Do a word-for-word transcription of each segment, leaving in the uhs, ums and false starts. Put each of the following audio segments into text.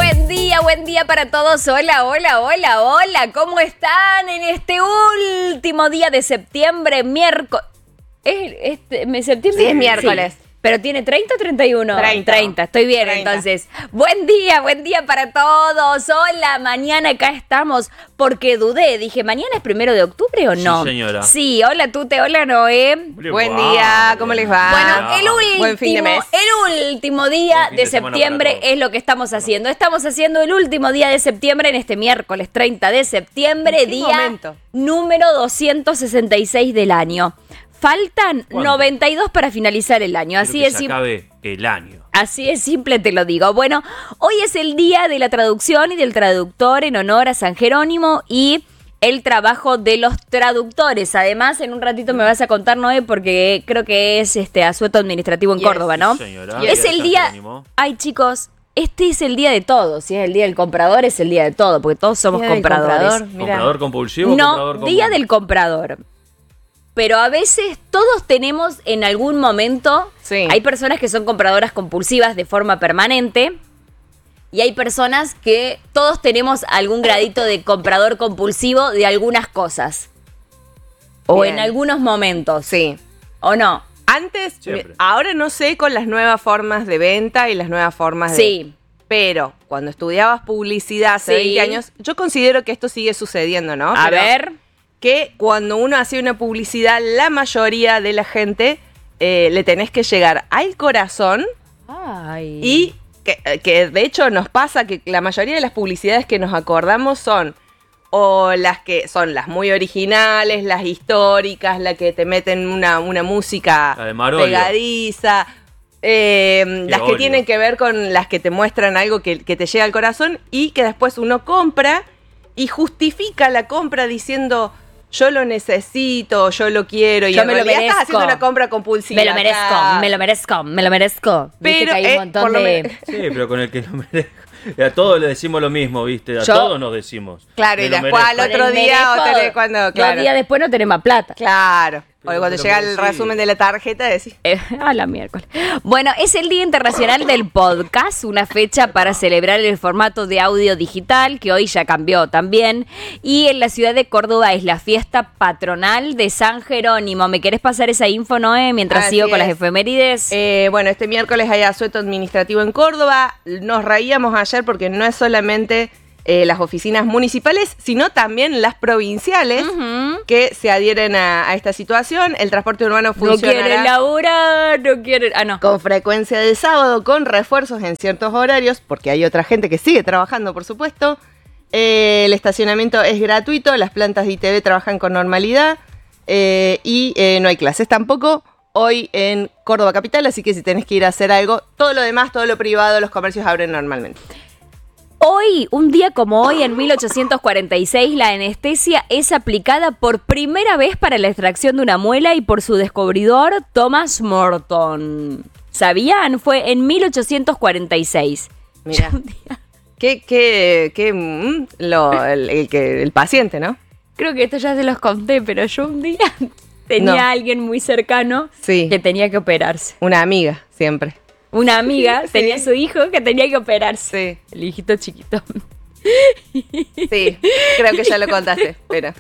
Buen día, buen día para todos. Hola, hola, hola, hola. ¿Cómo están en este último día de septiembre? Miércoles. ¿Es, este, ¿me, septiembre? Sí, es miércoles. Sí. ¿Pero tiene treinta o treinta y uno? treinta. treinta, estoy bien treinta. Entonces. Buen día, buen día para todos. Hola, mañana acá estamos porque dudé. Dije, ¿mañana es primero de octubre o no? Sí, señora. Sí, hola Tute, hola Noé. Buen día, ¿cómo les va? Bueno, el último, Buen fin de mes. el último día Buen fin de de semana septiembre para todos. es lo que estamos haciendo. Estamos haciendo el último día de septiembre en este miércoles treinta de septiembre, ¿En qué día momento? número doscientos sesenta y seis del año. Faltan ¿Cuándo? noventa y dos para finalizar el año. Así que es se simple. acabe el año. Así es simple, te lo digo. Bueno, hoy es el día de la traducción y del traductor en honor a San Jerónimo y el trabajo de los traductores. Además, en un ratito me vas a contar, Noé, porque creo que es este asueto administrativo en Yes, Córdoba, ¿no? Sí, señora. Es Día el de día... San Jerónimo. Ay, chicos, este es el día de todo. Si es el día del comprador, es el día de todo, porque todos somos Día del compradores. comprador. Mira. ¿Comprador compulsivo o No, comprador común? día del comprador. Pero a veces todos tenemos en algún momento, Sí. hay personas que son compradoras compulsivas de forma permanente y hay personas que todos tenemos algún gradito de comprador compulsivo de algunas cosas. O Bien. en algunos momentos. Sí. ¿O no? Antes, Siempre. ahora no sé con las nuevas formas de venta y las nuevas formas de... Sí. Pero cuando estudiabas publicidad hace Sí. veinte años, yo considero que esto sigue sucediendo, ¿no? A Pero ver. que cuando uno hace una publicidad, la mayoría de la gente eh, le tenés que llegar al corazón Ay. y que, que de hecho nos pasa que la mayoría de las publicidades que nos acordamos son o las que son las muy originales, las históricas, la que te meten una, una música La de Marolio. pegadiza, eh, las que odio. tienen que ver con las que te muestran algo que, que te llega al corazón y que después uno compra y justifica la compra diciendo yo lo necesito, yo lo quiero y Yo en me lo realidad estás merezco. haciendo una compra compulsiva. Me lo merezco, acá. me lo merezco, me lo merezco. Viste Pero, que hay un eh, montón por lo de... men- Sí, pero con el que lo merece. A todos le decimos lo mismo, ¿viste? A Yo- todos nos decimos. Claro, Me y lo después al merezco. otro Con el día, merezco, otra vez cuando, Dos claro. días después no tenés más plata. Claro. Pero O cuando te lo llega el merecí. resumen de la tarjeta, decís. Eh, a la miércoles. Bueno, es el Día Internacional del Podcast, una fecha para celebrar el formato de audio digital, que hoy ya cambió también. Y en la ciudad de Córdoba es la fiesta patronal de San Jerónimo. ¿Me querés pasar esa info, Noé, mientras Así sigo con es. las efemérides? Eh, bueno, este miércoles hay asueto administrativo en Córdoba. Nos reíamos ayer porque no es solamente eh, las oficinas municipales, sino también las provinciales Ujú. que se adhieren a, a esta situación. El transporte urbano No quieren funcionará laburar, no quieren... Ah, no. con frecuencia de sábado, con refuerzos en ciertos horarios, porque hay otra gente que sigue trabajando, por supuesto. Eh, el estacionamiento es gratuito, las plantas de I T V trabajan con normalidad eh, y eh, no hay clases tampoco hoy en Córdoba Capital, así que si tenés que ir a hacer algo, todo lo demás, todo lo privado, los comercios abren normalmente. Hoy, un día como hoy, en mil ochocientos cuarenta y seis, la anestesia es aplicada por primera vez para la extracción de una muela y por su descubridor, Thomas Morton. ¿Sabían? Fue en mil ochocientos cuarenta y seis. Mira, Yo un día- qué, qué, qué, mm, lo, el, el que, el paciente, ¿no? creo que esto ya se los conté, pero yo un día tenía No. a alguien muy cercano Sí. que tenía que operarse. Una amiga, siempre. Una amiga Sí. tenía a su hijo que tenía que operarse. Sí. El hijito chiquito. Sí, creo que ya lo contaste, pero...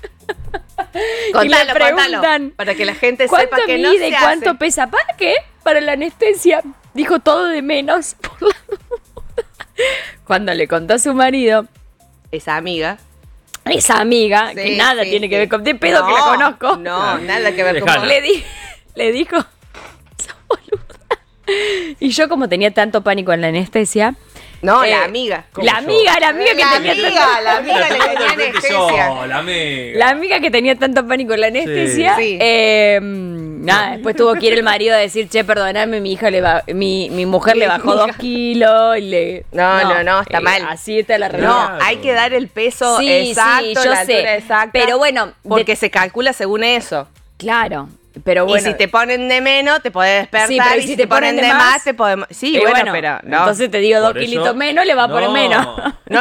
Y me preguntan, para que la gente ¿cuánto sepa que no mide? se ¿Cuánto hace. pesa? ¿Para qué? Para la anestesia. Dijo todo de menos. Por la duda. Cuando le contó a su marido, Esa amiga. esa amiga, Sí, que nada sí, tiene que sí. ver con... De pedo que la No, conozco. No, nada que ver con Dejala. vos. Le, di- le dijo, sos boluda. Y yo como tenía tanto pánico en la anestesia... No, eh, la amiga. ¿Cómo La yo? amiga, la amiga que La tenía amiga, tanto... la amiga le tenía anestesia. Yo, la amiga. La amiga que tenía tanto pánico en la anestesia, Sí. eh, nada, después tuvo que ir el marido a decir, che, perdoname, mi hija le va, mi, mi mujer le bajó Mi dos hija. kilos y le. No, no, no, está eh, mal. Así está la realidad. No, Claro. hay que dar el peso Sí, exacto, sí, yo la altura sé. exacta. Pero bueno, Porque de- se calcula según eso. Claro, pero bueno. Y si te ponen de menos, te podés despertar. Sí, pero y si te ponen de más, te podemos. Sí, y bueno, pero. No. entonces te digo dos Por eso, kilitos menos, le va a poner no, menos.